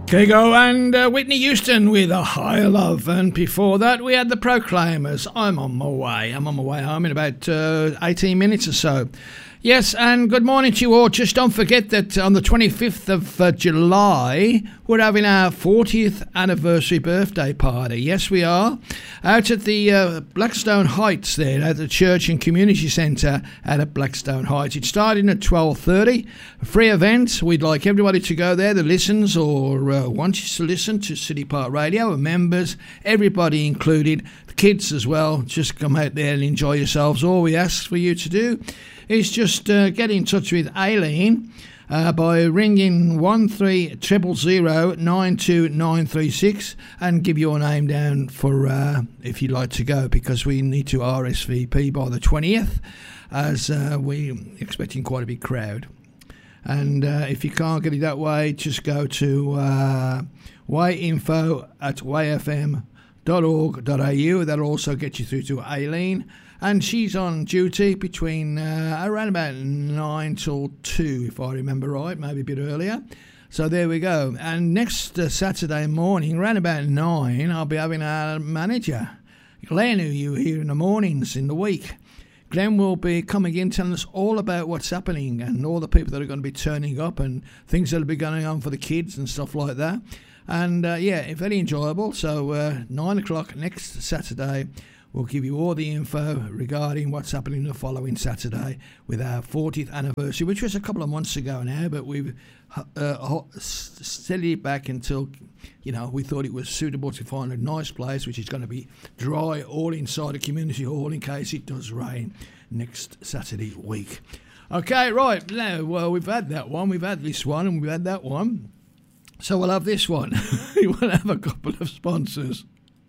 Kego and Whitney Houston with A Higher Love. And before that, we had the Proclaimers. I'm on my way home in about 18 minutes or so. Yes, and good morning to you all. Just don't forget that on the 25th of July, we're having our 40th anniversary birthday party. Yes, we are. Out at the Blackstone Heights there, at the Church and Community Centre out at Blackstone Heights. It's starting at 12:30. A free event. We'd like everybody to go there that listens or wants to listen to City Park Radio, members, everybody included, the kids as well. Just come out there and enjoy yourselves. All we ask for you to do is just get in touch with Aileen by ringing 1300092936 and give your name down for if you'd like to go, because we need to RSVP by the 20th, as we're expecting quite a big crowd. And if you can't get it that way, just go to wayinfo@wayfm.org.au. That'll also get you through to Aileen. And she's on duty between around about 9 till 2, if I remember right, maybe a bit earlier. So there we go. And next Saturday morning, around about 9, I'll be having our manager, Glenn, who you hear in the mornings in the week. Glenn will be coming in telling us all about what's happening and all the people that are going to be turning up and things that will be going on for the kids and stuff like that. And, very enjoyable. So 9 o'clock next Saturday, we'll give you all the info regarding what's happening the following Saturday with our 40th anniversary, which was a couple of months ago now, but we've set it back until, we thought it was suitable to find a nice place, which is going to be dry, all inside a community hall in case it does rain next Saturday week. Okay, right. Now, well, we've had that one, we've had this one, and we've had that one. So we'll have this one. We'll have a couple of sponsors.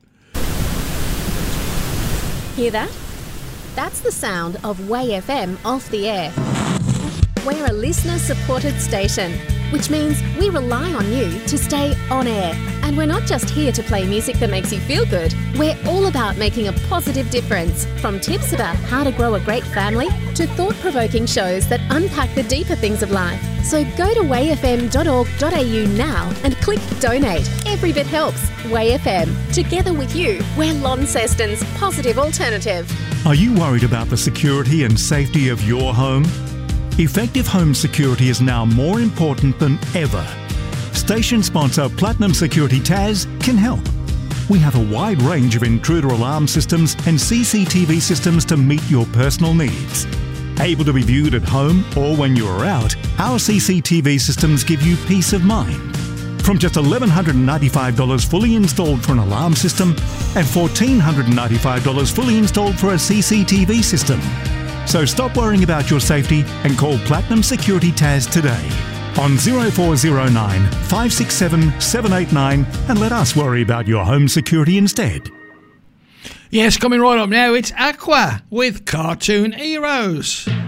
Hear that? That's the sound of Way FM off the air. We're a listener-supported station, which means we rely on you to stay on air. And we're not just here to play music that makes you feel good. We're all about making a positive difference, from tips about how to grow a great family to thought-provoking shows that unpack the deeper things of life. So go to wayfm.org.au now and click donate. Every bit helps. Way FM. Together with you, we're Launceston's positive alternative. Are you worried about the security and safety of your home? Effective home security is now more important than ever. Station sponsor Platinum Security Taz can help. We have a wide range of intruder alarm systems and CCTV systems to meet your personal needs. Able to be viewed at home or when you are out, our CCTV systems give you peace of mind. From just $1,195 fully installed for an alarm system and $1,495 fully installed for a CCTV system. So stop worrying about your safety and call Platinum Security Taz today on 0409 567 789 and let us worry about your home security instead. Yes, coming right up now, it's Aqua with Cartoon Heroes.